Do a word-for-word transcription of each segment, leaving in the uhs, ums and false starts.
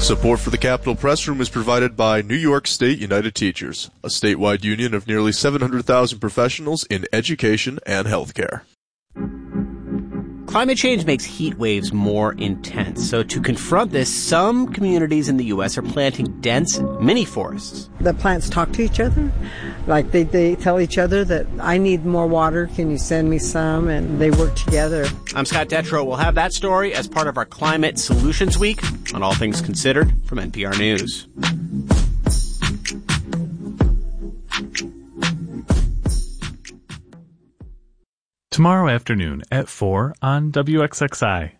Support for the Capitol Press Room is provided by New York State United Teachers, a statewide union of nearly seven hundred thousand professionals in education and healthcare. Climate change makes heat waves more intense. So to confront this, some communities in the U S are planting dense mini forests. The plants talk to each other. Like they, they tell each other that I need more water. Can you send me some? And they work together. I'm Scott Detrow. We'll have that story as part of our Climate Solutions Week on All Things Considered from N P R News. Tomorrow afternoon at four on W X X I.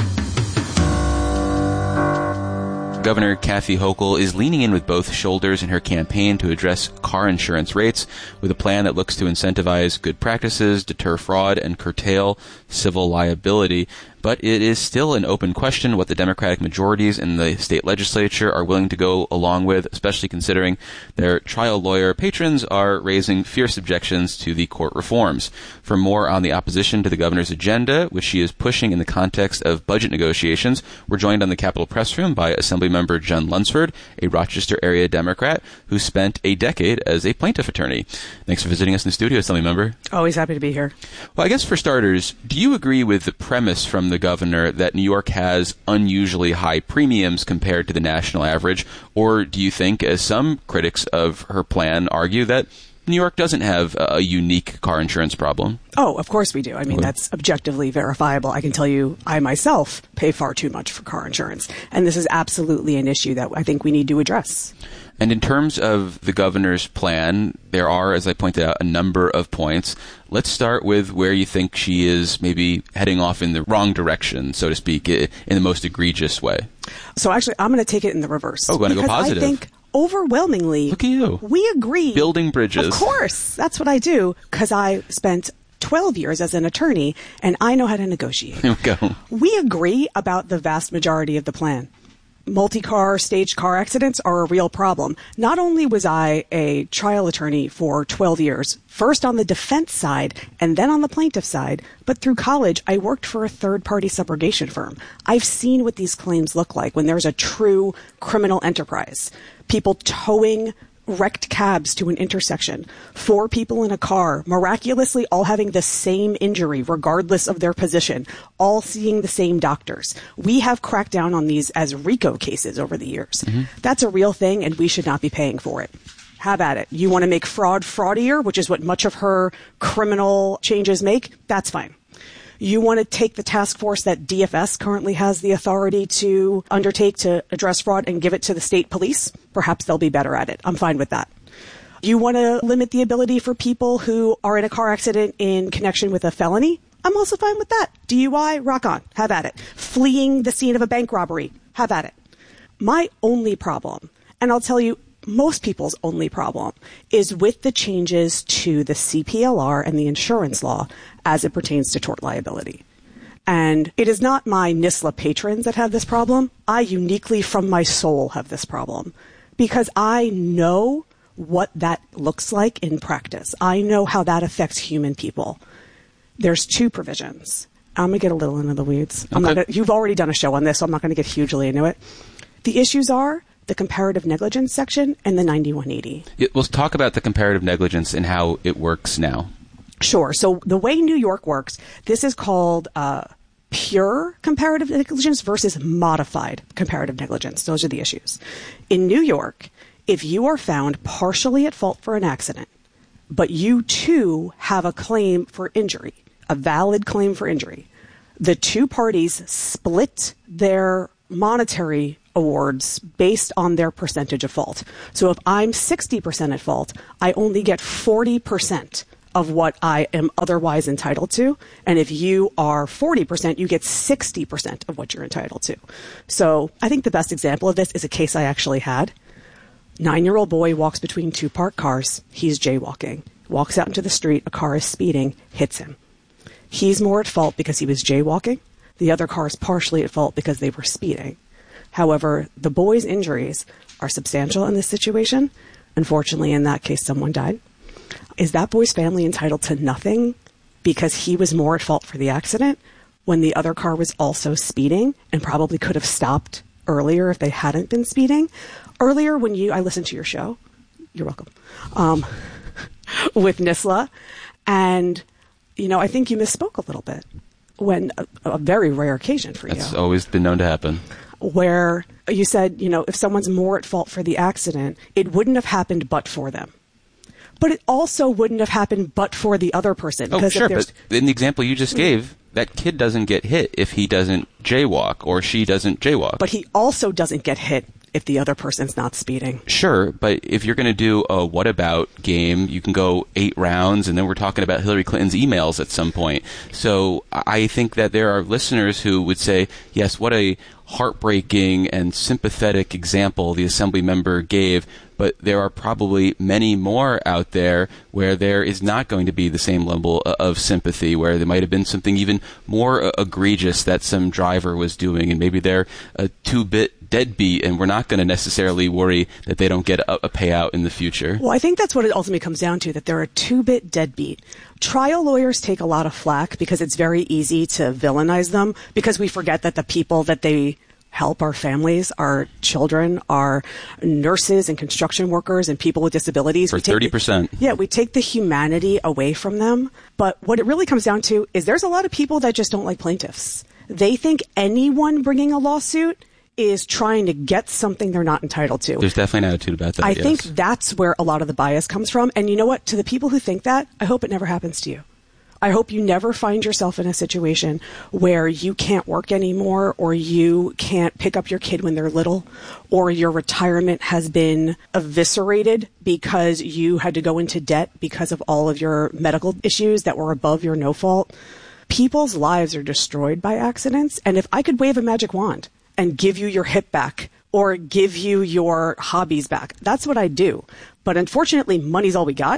Governor Kathy Hochul is leaning in with both shoulders in her campaign to address car insurance rates with a plan that looks to incentivize good practices, deter fraud, and curtail civil liability. But it is still an open question what the Democratic majorities in the state legislature are willing to go along with, especially considering their trial lawyer patrons are raising fierce objections to the court reforms. For more on the opposition to the governor's agenda, which she is pushing in the context of budget negotiations, we're joined on the Capitol Press Room by Assemblymember Jen Lunsford, a Rochester area Democrat who spent a decade as a plaintiff attorney. Thanks for visiting us in the studio, Assemblymember. Always happy to be here. Well, I guess for starters, do you agree with the premise from the governor that New York has unusually high premiums compared to the national average? Or do you think, as some critics of her plan argue, that New York doesn't have a unique car insurance problem? Oh, of course we do. I mean, that's objectively verifiable. I can tell you I myself pay far too much for car insurance. And this is absolutely an issue that I think we need to address. And in terms of the governor's plan, there are, as I pointed out, a number of points. Let's start with where you think she is maybe heading off in the wrong direction, so to speak, in the most egregious way. So actually, I'm going to take it in the reverse. Oh, going to go positive. I think overwhelmingly, look at you. We agree. Building bridges. Of course. That's what I do, because I spent twelve years as an attorney, and I know how to negotiate. Here we go. We agree about the vast majority of the plan. Multi-car, staged car accidents are a real problem. Not only was I a trial attorney for twelve years, first on the defense side and then on the plaintiff side, but through college, I worked for a third-party subrogation firm. I've seen what these claims look like when there's a true criminal enterprise. People towing wrecked cabs to an intersection, four people in a car, miraculously all having the same injury regardless of their position, all seeing the same doctors. We have cracked down on these as RICO cases over the years. Mm-hmm. That's a real thing, and we should not be paying for it. Have at it. You want to make fraud fraudier, which is what much of her criminal changes make? That's fine. You want to take the task force that D F S currently has the authority to undertake to address fraud and give it to the state police? Perhaps they'll be better at it. I'm fine with that. You want to limit the ability for people who are in a car accident in connection with a felony? I'm also fine with that. D U I, rock on. Have at it. Fleeing the scene of a bank robbery? Have at it. My only problem, and I'll tell you, most people's only problem, is with the changes to the C P L R and the insurance law as it pertains to tort liability. And it is not my N I S L A patrons that have this problem. I uniquely from my soul have this problem because I know what that looks like in practice. I know how that affects human people. There's two provisions. I'm going to get a little into the weeds. I'm Okay. not gonna, you've already done a show on this, so I'm not going to get hugely into it. The issues are the comparative negligence section and the ninety-one eighty. Yeah, we'll talk about the comparative negligence and how it works now. Sure. So the way New York works, this is called uh, pure comparative negligence versus modified comparative negligence. Those are the issues. In New York, if you are found partially at fault for an accident, but you too have a claim for injury, a valid claim for injury, the two parties split their monetary awards based on their percentage of fault. So if I'm sixty percent at fault, I only get forty percent of what I am otherwise entitled to. And if you are forty percent, you get sixty percent of what you're entitled to. So I think the best example of this is a case I actually had. Nine-year-old boy walks between two parked cars. He's jaywalking. Walks out into the street. A car is speeding, hits him. He's more at fault because he was jaywalking. The other car is partially at fault because they were speeding. However, the boy's injuries are substantial in this situation. Unfortunately, in that case, someone died. Is that boy's family entitled to nothing because he was more at fault for the accident when the other car was also speeding and probably could have stopped earlier if they hadn't been speeding. Earlier when you, I listened to your show, you're welcome, um, with Nisla, and, you know, I think you misspoke a little bit when a, a very rare occasion for you. That's always been known to happen. Where you said, you know, if someone's more at fault for the accident, it wouldn't have happened but for them. But it also wouldn't have happened but for the other person. Oh, sure, but in the example you just gave, that kid doesn't get hit if he doesn't jaywalk or she doesn't jaywalk. But he also doesn't get hit if the other person's not speeding. Sure, but if you're going to do a what about game, you can go eight rounds, and then we're talking about Hillary Clinton's emails at some point. So I think that there are listeners who would say, yes, what a heartbreaking and sympathetic example the Assembly member gave, but there are probably many more out there where there is not going to be the same level of sympathy, where there might have been something even more egregious that some driver was doing, and maybe they're a two-bit deadbeat, and we're not going to necessarily worry that they don't get a, a payout in the future. Well, I think that's what it ultimately comes down to, that they're a two-bit deadbeat. Trial lawyers take a lot of flack because it's very easy to villainize them, because we forget that the people that they help, our families, our children, our nurses and construction workers and people with disabilities. For thirty percent. The, yeah, we take the humanity away from them. But what it really comes down to is there's a lot of people that just don't like plaintiffs. They think anyone bringing a lawsuit is trying to get something they're not entitled to. There's definitely an attitude about that, I yes. think that's where a lot of the bias comes from. And you know what? To the people who think that, I hope it never happens to you. I hope you never find yourself in a situation where you can't work anymore, or you can't pick up your kid when they're little, or your retirement has been eviscerated because you had to go into debt because of all of your medical issues that were above your no fault. People's lives are destroyed by accidents. And if I could wave a magic wand and give you your hip back or give you your hobbies back, that's what I'd do. But unfortunately, money's all we got.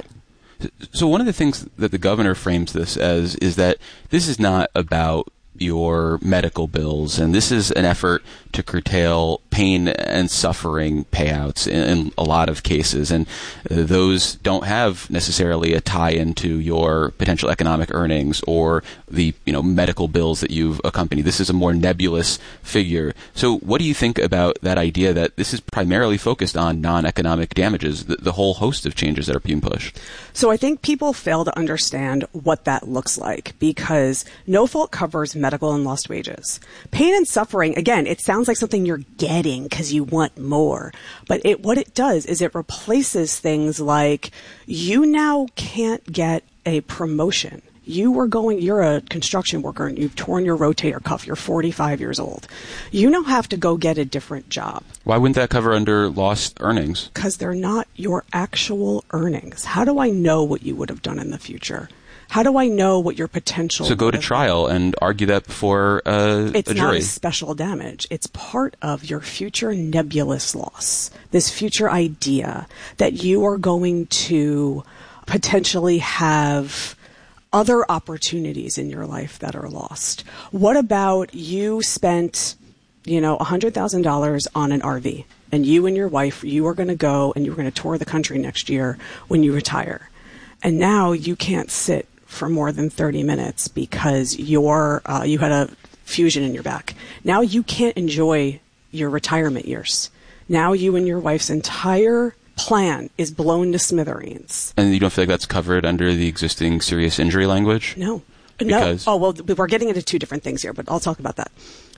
So one of the things that the governor frames this as is that this is not about your medical bills, and this is an effort to curtail pain and suffering payouts in, in a lot of cases, and uh, those don't have necessarily a tie into your potential economic earnings or the you know medical bills that you've accompanied. This is a more nebulous figure. So what do you think about that idea that this is primarily focused on non-economic damages, the, the whole host of changes that are being pushed? So I think people fail to understand what that looks like, because no fault covers medical and lost wages. Pain and suffering, again, it sounds like something you're getting because you want more. But it, what it does is it replaces things like you now can't get a promotion. You were going, you're a construction worker and you've torn your rotator cuff. You're forty-five years old. You now have to go get a different job. Why wouldn't that cover under lost earnings? Because they're not your actual earnings. How do I know what you would have done in the future? How do I know what your potential? So go to trial and argue that before uh, it's a jury. It's not a special damage. It's part of your future nebulous loss. This future idea that you are going to potentially have other opportunities in your life that are lost. What about you spent, you know, one hundred thousand dollars on an R V, and you and your wife, you are going to go and you're going to tour the country next year when you retire. And now you can't sit for more than thirty minutes because you're, uh, you had a fusion in your back. Now you can't enjoy your retirement years. Now you and your wife's entire plan is blown to smithereens. And you don't feel like that's covered under the existing serious injury language? No. Because? No. Oh, well, we're getting into two different things here, but I'll talk about that.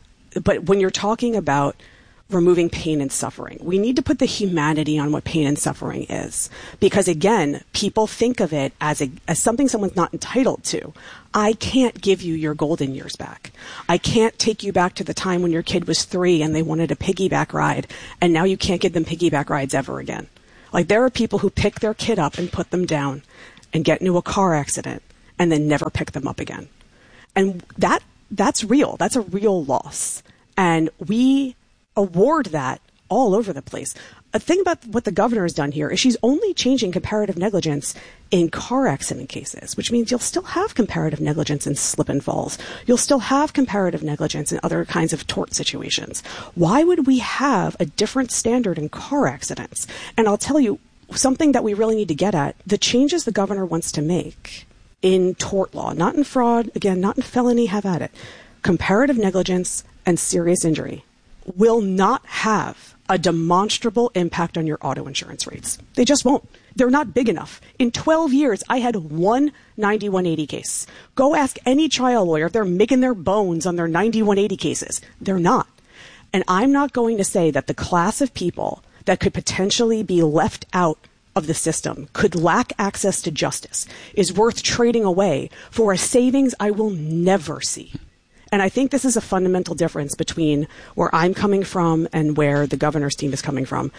But when you're talking about removing pain and suffering, we need to put the humanity on what pain and suffering is. Because again, people think of it as a, as something someone's not entitled to. I can't give you your golden years back. I can't take you back to the time when your kid was three and they wanted a piggyback ride, and now you can't give them piggyback rides ever again. Like, there are people who pick their kid up and put them down and get into a car accident and then never pick them up again. And that that's real. That's a real loss. And we award that all over the place. A thing about what the governor has done here is she's only changing comparative negligence in car accident cases, which means you'll still have comparative negligence in slip and falls. You'll still have comparative negligence in other kinds of tort situations. Why would we have a different standard in car accidents? And I'll tell you something that we really need to get at, the changes the governor wants to make in tort law, not in fraud, again, not in felony, have at it, comparative negligence and serious injury. will not have a demonstrable impact on your auto insurance rates. They just won't. They're not big enough. In twelve years, I had one ninety-one eighty case. Go ask any trial lawyer if they're making their bones on their ninety-one eighty cases. They're not. And I'm not going to say that the class of people that could potentially be left out of the system, could lack access to justice, is worth trading away for a savings I will never see. And I think this is a fundamental difference between where I'm coming from and where the governor's team is coming from.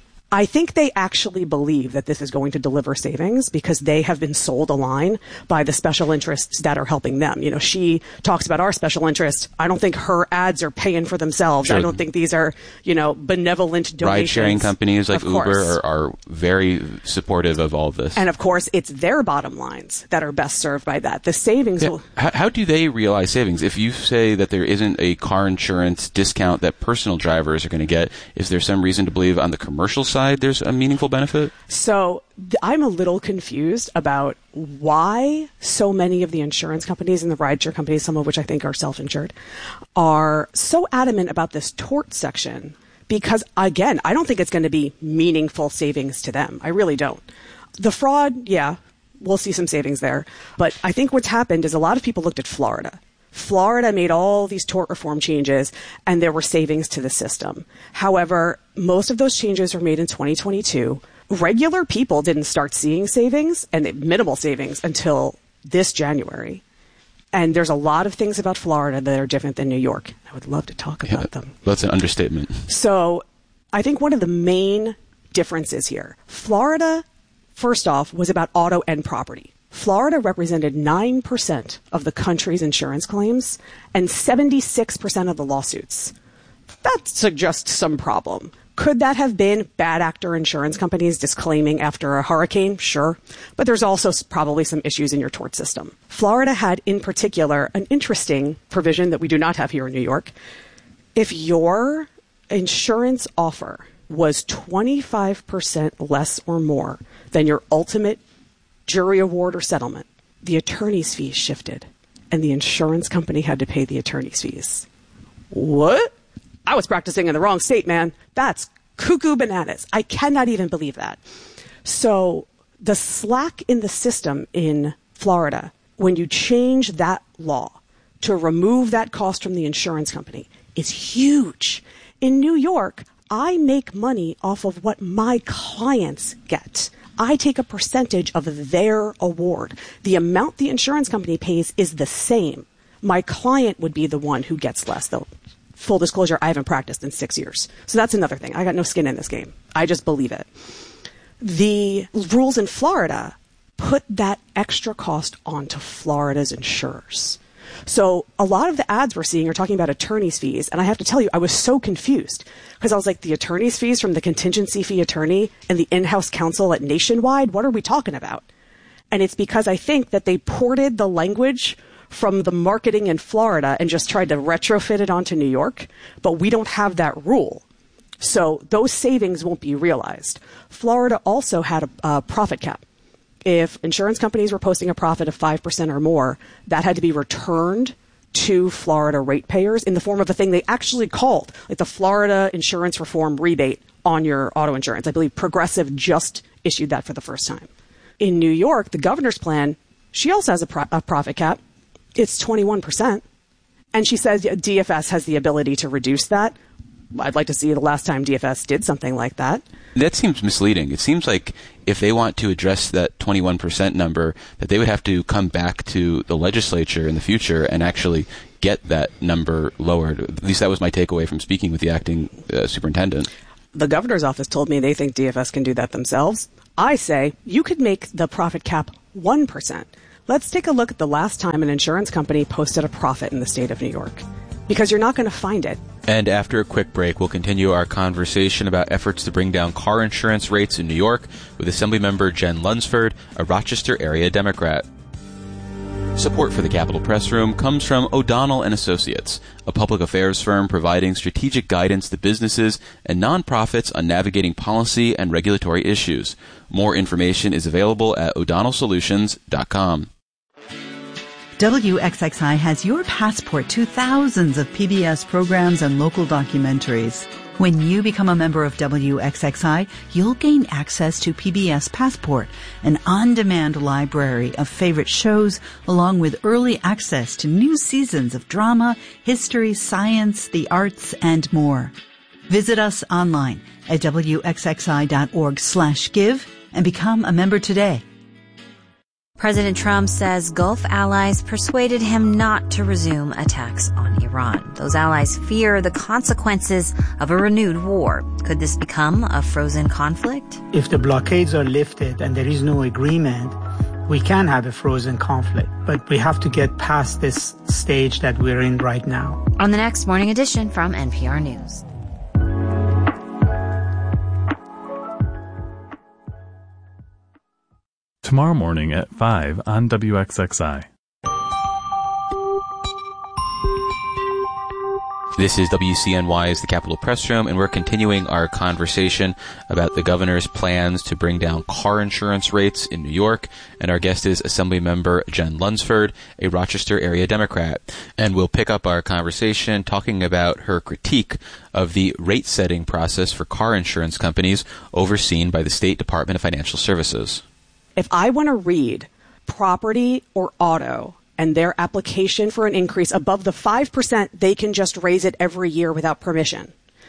I think they actually believe that this is going to deliver savings because they have been sold a line by the special interests that are helping them. You know, she talks about our special interests. I don't think her ads are paying for themselves. Sure. I don't think these are, you know, benevolent donations. Ride-sharing companies like Uber are, are very supportive of all of this. And of course, it's their bottom lines that are best served by that. The savings yeah. will... How, how do they realize savings? If you say that there isn't a car insurance discount that personal drivers are going to get, is there some reason to believe on the commercial side there's a meaningful benefit? So th- I'm a little confused about why so many of the insurance companies and the rideshare companies, some of which I think are self-insured, are so adamant about this tort section. Because, again, I don't think it's going to be meaningful savings to them. I really don't. The fraud, yeah, we'll see some savings there. But I think what's happened is a lot of people looked at Florida. Florida made all these tort reform changes, and there were savings to the system. However, most of those changes were made in twenty twenty-two. Regular people didn't start seeing savings, and minimal savings, until this January. And there's a lot of things about Florida that are different than New York. I would love to talk about yeah, them. That's an understatement. So I think one of the main differences here, Florida, first off, was about auto and property. Florida represented nine percent of the country's insurance claims and seventy-six percent of the lawsuits. That suggests some problem. Could that have been bad actor insurance companies disclaiming after a hurricane? Sure. But there's also probably some issues in your tort system. Florida had, in particular, an interesting provision that we do not have here in New York. If your insurance offer was twenty-five percent less or more than your ultimate jury award or settlement, the attorney's fees shifted, and the insurance company had to pay the attorney's fees. What? I was practicing in the wrong state, man. That's cuckoo bananas. I cannot even believe that. So the slack in the system in Florida, when you change that law to remove that cost from the insurance company, is huge. In New York, I make money off of what my clients get. I take a percentage of their award. The amount the insurance company pays is the same. My client would be the one who gets less, though. Full disclosure, I haven't practiced in six years. So that's another thing. I got no skin in this game. I just believe it. The rules in Florida put that extra cost onto Florida's insurers. So a lot of the ads we're seeing are talking about attorney's fees. And I have to tell you, I was so confused because I was like, the attorney's fees from the contingency fee attorney and the in-house counsel at Nationwide, what are we talking about? And it's because I think that they ported the language from the marketing in Florida and just tried to retrofit it onto New York. But we don't have that rule. So those savings won't be realized. Florida also had a, a profit cap. If insurance companies were posting a profit of five percent or more, that had to be returned to Florida ratepayers in the form of a thing they actually called like the Florida Insurance Reform Rebate on your auto insurance. I believe Progressive just issued that for the first time. In New York, the governor's plan, she also has a, pro- a profit cap. It's twenty-one percent. And she says D F S has the ability to reduce that. I'd like to see the last time D F S did something like that. That seems misleading. It seems like if they want to address that twenty-one percent number, that they would have to come back to the legislature in the future and actually get that number lowered. At least that was my takeaway from speaking with the acting uh, superintendent. The governor's office told me they think D F S can do that themselves. I say you could make the profit cap one percent. Let's take a look at the last time an insurance company posted a profit in the state of New York, because you're not going to find it. And after a quick break, we'll continue our conversation about efforts to bring down car insurance rates in New York with Assemblymember Jen Lunsford, a Rochester area Democrat. Support for the Capitol Press Room comes from O'Donnell and Associates, a public affairs firm providing strategic guidance to businesses and nonprofits on navigating policy and regulatory issues. More information is available at o'donnell solutions dot com. W X X I has your passport to thousands of P B S programs and local documentaries. When you become a member of W X X I, you'll gain access to P B S Passport, an on-demand library of favorite shows, along with early access to new seasons of drama, history, science, the arts, and more. Visit us online at W X X I dot org slash give and become a member today. President Trump says Gulf allies persuaded him not to resume attacks on Iran. Those allies fear the consequences of a renewed war. Could this become a frozen conflict? If the blockades are lifted and there is no agreement, we can have a frozen conflict. But we have to get past this stage that we're in right now. On the next Morning Edition from N P R News. Tomorrow morning at five on W X X I. This is W C N Y's The Capitol Press Room, and we're continuing our conversation about the governor's plans to bring down car insurance rates in New York. And our guest is Assemblymember Jen Lunsford, a Rochester area Democrat. And we'll pick up our conversation talking about her critique of the rate-setting process for car insurance companies overseen by the State Department of Financial Services. If I want to read property or auto and their application for an increase above the five percent, they can just raise it every year without permission.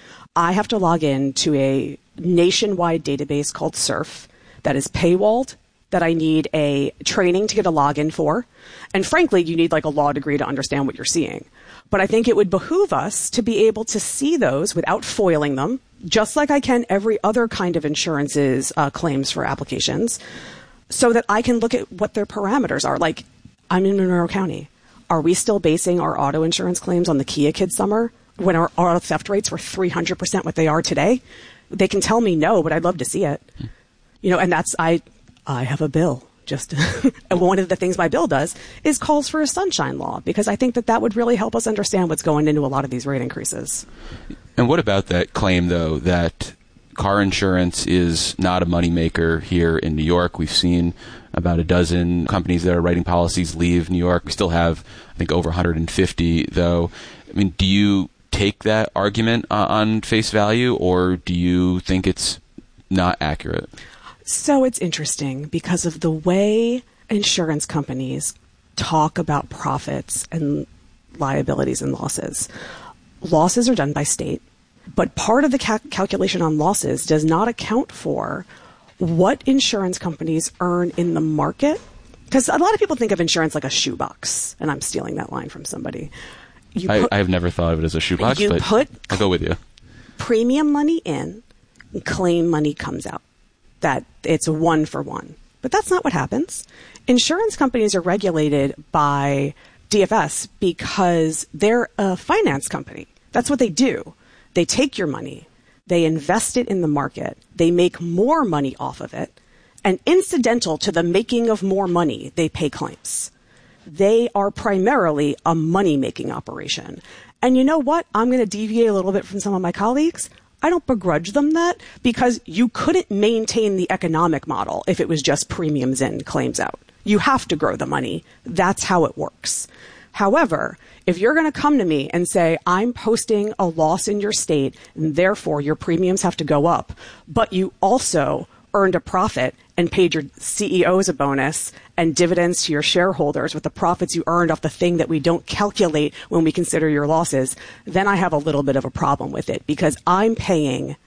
I have to log in to a nationwide database called S U R F that is paywalled, that I need a training to get a login for. And frankly, you need like a law degree to understand what you're seeing. But I think it would behoove us to be able to see those without foiling them, just like I can every other kind of insurance's uh, claims for applications, so that I can look at what their parameters are. Like, I'm in Monroe County. Are we still basing our auto insurance claims on the Kia Kid summer when our auto theft rates were three hundred percent what they are today? They can tell me no, but I'd love to see it. You know, and that's, I, I have a bill. Just, and one of the things my bill does is calls for a sunshine law, because I think that that would really help us understand what's going into a lot of these rate increases. And what about that claim, though, that car insurance is not a moneymaker here in New York? We've seen about a dozen companies that are writing policies leave New York. We still have, I think, over one hundred fifty, though. I mean, do you take that argument uh, on face value, or do you think it's not accurate? So it's interesting because of the way insurance companies talk about profits and liabilities and losses. Losses are done by state. But part of the cal- calculation on losses does not account for what insurance companies earn in the market. Because a lot of people think of insurance like a shoebox, and I'm stealing that line from somebody. You I, put, I've never thought of it as a shoebox, you but put I'll go with you. Premium money in, and claim money comes out. That it's one for one. But that's not what happens. Insurance companies are regulated by D F S because they're a finance company. That's what they do. They take your money, they invest it in the market, they make more money off of it, and incidental to the making of more money, they pay claims. They are primarily a money-making operation. And you know what? I'm going to deviate a little bit from some of my colleagues. I don't begrudge them that, because you couldn't maintain the economic model if it was just premiums in, claims out. You have to grow the money. That's how it works. However, if you're going to come to me and say, I'm posting a loss in your state, and therefore your premiums have to go up, but you also earned a profit and paid your C E Os a bonus and dividends to your shareholders with the profits you earned off the thing that we don't calculate when we consider your losses, then I have a little bit of a problem with it, because I'm paying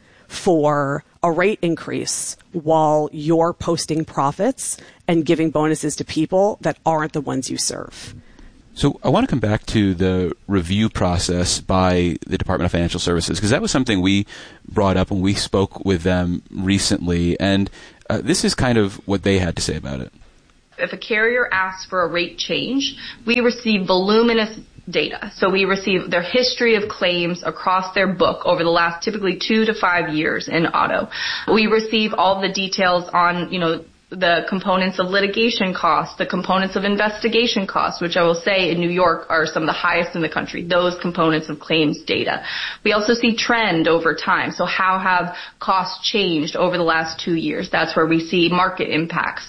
for a rate increase while you're posting profits and giving bonuses to people that aren't the ones you serve. So I want to come back to the review process by the Department of Financial Services, because that was something we brought up when we spoke with them recently, and uh, this is kind of what they had to say about it. If a carrier asks for a rate change, we receive voluminous data. So we receive their history of claims across their book over the last typically two to five years in auto. We receive all the details on, you know, the components of litigation costs, the components of investigation costs, which I will say in New York are some of the highest in the country, those components of claims data. We also see trend over time. So how have costs changed over the last two years? That's where we see market impacts.